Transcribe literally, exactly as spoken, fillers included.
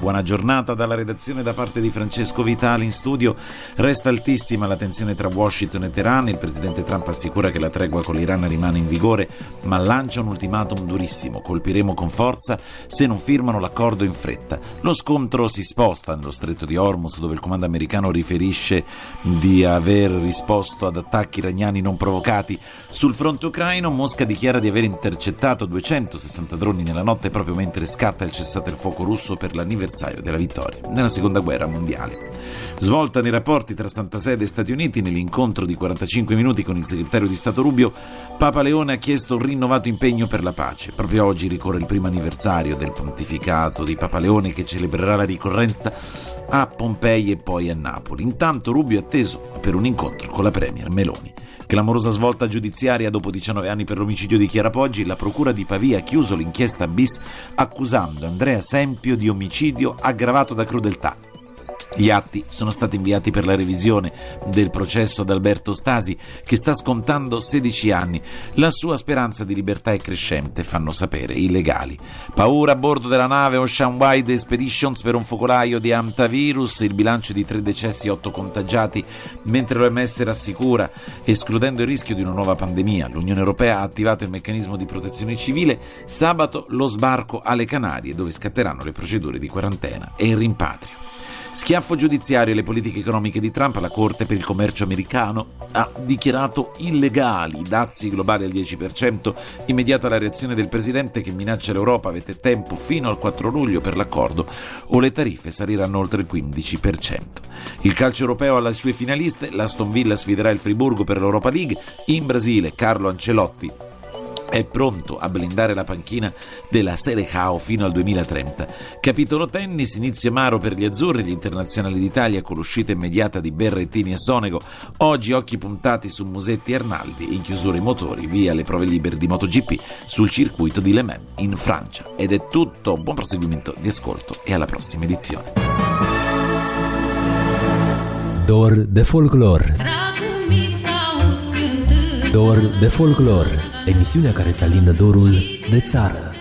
Buona giornata dalla redazione da parte di Francesco Vitali. In studio resta altissima la tensione tra Washington e Teheran. Il presidente Trump assicura che la tregua con l'Iran rimane in vigore, ma lancia un ultimatum durissimo: colpiremo con forza se non firmano l'accordo in fretta. Lo scontro si sposta nello stretto di Hormuz, dove il comando americano riferisce di aver risposto ad attacchi iraniani non provocati. Sul fronte ucraino, Mosca dichiara di aver intercettato duecentosessanta droni nella notte proprio mentre scatta il cessate il fuoco russo per l'anniversario della vittoria nella seconda guerra mondiale. Svolta nei rapporti tra Santa Sede e Stati Uniti. Nell'incontro di quarantacinque minuti con il segretario di Stato Rubio, Papa Leone ha chiesto un rinnovato impegno per la pace. Proprio oggi ricorre il primo anniversario del pontificato di Papa Leone, che celebrerà la ricorrenza a Pompei e poi a Napoli. Intanto Rubio è atteso per un incontro con la premier Meloni. Clamorosa svolta giudiziaria dopo diciannove anni per l'omicidio di Chiara Poggi. La procura di Pavia ha chiuso l'inchiesta bis accusando Andrea Sempio di omicidio aggravato da crudeltà. Gli atti sono stati inviati per la revisione del processo ad Alberto Stasi, che sta scontando sedici anni. La sua speranza di libertà è crescente, fanno sapere i legali. Paura a bordo della nave Ocean Wide Expeditions per un focolaio di hantavirus, il bilancio di tre decessi e otto contagiati, mentre l'O M S rassicura, escludendo il rischio di una nuova pandemia. L'Unione Europea ha attivato il meccanismo di protezione civile. Sabato lo sbarco alle Canarie, dove scatteranno le procedure di quarantena e il rimpatrio. Schiaffo giudiziario alle politiche economiche di Trump. La Corte per il commercio americano ha dichiarato illegali i dazi globali al dieci per cento. Immediata la reazione del presidente, che minaccia l'Europa: avete tempo fino al quattro luglio per l'accordo o le tariffe saliranno oltre il quindici per cento. Il calcio europeo alle sue finaliste. L'Aston Villa sfiderà il Friburgo per l'Europa League. In Brasile Carlo Ancelotti è pronto a blindare la panchina della Serie A fino al duemilatrenta. Capitolo tennis, inizio amaro per gli azzurri, gli internazionali d'Italia con l'uscita immediata di Berrettini e Sonego. Oggi occhi puntati su Musetti e Arnaldi. In chiusura i motori, via le prove libere di MotoGP sul circuito di Le Mans in Francia. Ed è tutto, buon proseguimento di ascolto e alla prossima edizione. Dor de folclor. Dor de folclor, emisiunea care să alindă dorul de țară.